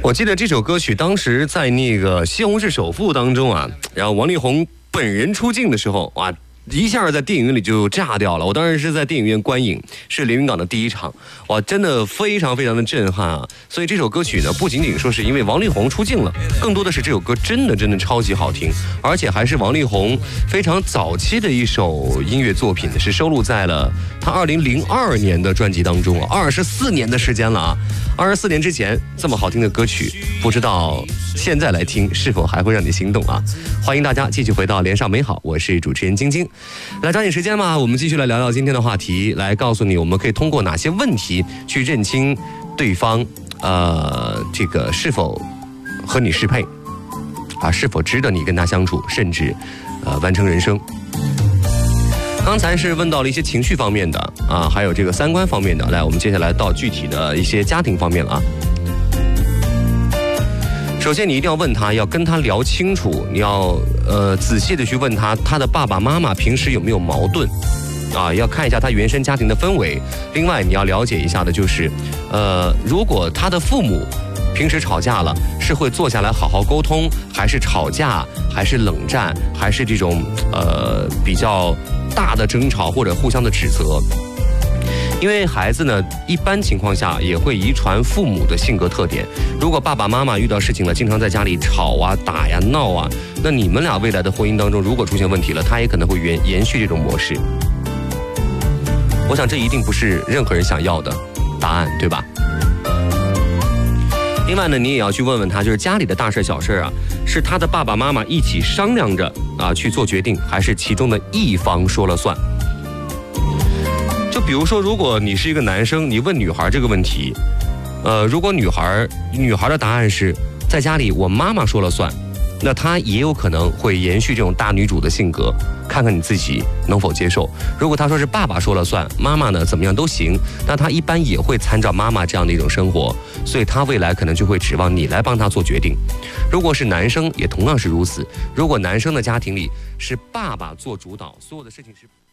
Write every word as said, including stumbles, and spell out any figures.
我记得这首歌曲当时在那个《西红柿首富》当中啊，然后王力宏本人出镜的时候，哇，一下在电影院里就炸掉了。我当时是在电影院观影，是连云港的第一场，哇，真的非常非常的震撼啊！所以这首歌曲呢，不仅仅说是因为王力宏出镜了，更多的是这首歌真的真的超级好听，而且还是王力宏非常早期的一首音乐作品，是收录在了他二零零二年的专辑当中啊，二十四年的时间了啊！二十四年之前这么好听的歌曲，不知道现在来听是否还会让你心动啊？欢迎大家继续回到连上美好，我是主持人晶晶。来抓紧时间嘛，我们继续来聊聊今天的话题，来告诉你我们可以通过哪些问题去认清对方，呃，这个是否和你适配啊，是否值得你跟他相处，甚至呃完成人生。刚才是问到了一些情绪方面的啊，还有这个三观方面的。来，我们接下来到具体的一些家庭方面了啊。首先，你一定要问他，要跟他聊清楚，你要呃仔细的去问他，他的爸爸妈妈平时有没有矛盾，啊，要看一下他原生家庭的氛围。另外，你要了解一下的就是，呃，如果他的父母平时吵架了，是会坐下来好好沟通，还是吵架，还是冷战，还是这种呃比较大的争吵或者互相的指责。因为孩子呢，一般情况下也会遗传父母的性格特点。如果爸爸妈妈遇到事情了，经常在家里吵啊、打呀、闹啊，那你们俩未来的婚姻当中，如果出现问题了，他也可能会延延续这种模式。我想这一定不是任何人想要的答案，对吧？另外呢，你也要去问问他，就是家里的大事小事啊，是他的爸爸妈妈一起商量着啊去做决定，还是其中的一方说了算？就比如说，如果你是一个男生，你问女孩这个问题，呃，如果女孩女孩的答案是在家里我妈妈说了算，那她也有可能会延续这种大女主的性格，看看你自己能否接受。如果她说是爸爸说了算，妈妈呢怎么样都行，那她一般也会参照妈妈这样的一种生活，所以她未来可能就会指望你来帮她做决定。如果是男生，也同样是如此。如果男生的家庭里是爸爸做主导，所有的事情是